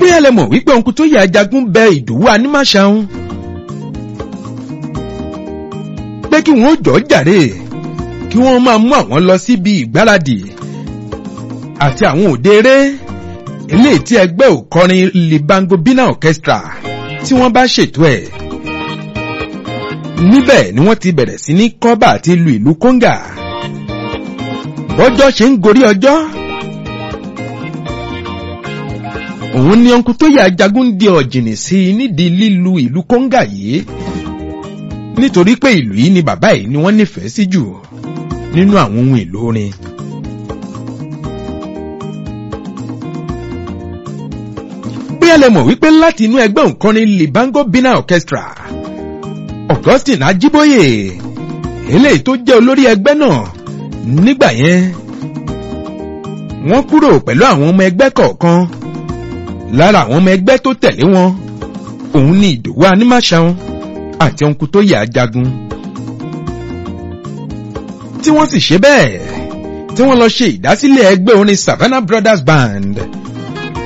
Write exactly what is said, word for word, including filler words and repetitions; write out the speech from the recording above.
bóyá lẹ mọ̀ wípé ohun tó yẹ Ajagun bẹ Ìdòwú Animáṣàun pé kí wọ́n jọ jàre kí wọ́n máa mú àwọn lọ síbi ìgbáradì àti àwọn òde eré eléyìí tí ẹgbẹ́ òkọrin Libango Bina Orchestra tí wọ́n bá ṣètò ẹ̀. Níbẹ̀ ni wọ́n ti bẹ̀rẹ̀ sí ní kọ́bà àti lu ìlú kóńgà. Bọ́jọ́ ṣe ń gorí ọjọ́, òun ni ọ̀nkú tó yẹ Ajagun di ọ̀jìnì sí i nídìí lílu ìlú kóńgà yìí nítorí pé ìlú yìí ni bàbá yìí ni wọ́n nífẹ̀ẹ́ sí jù nínú àwọn ohun èlò orin. Bóyá lẹ mọ̀ wípé láti inú ẹgbẹ́ òǹkọrin Libango Bina Orchestra, Augustine Ajiboye eléyìí tó jẹ́ olórí ẹgbẹ́ náà nígbà yẹn, wọ́n kúrò pẹ̀lú àwọn ọmọ ẹgbẹ́ kọ̀ọ̀kan. Lára àwọn ọmọ ẹgbẹ́ tó tẹ̀lé wọn, òun ni Ìdòwú Animáṣàun àti ọ̀nkú tó yẹ Ajagun. Tí wọ́n sì ṣe bẹ́ẹ̀, tí wọ́n lọ ṣe ìdásílẹ̀ ẹgbẹ́ orin Savannah Brothers Band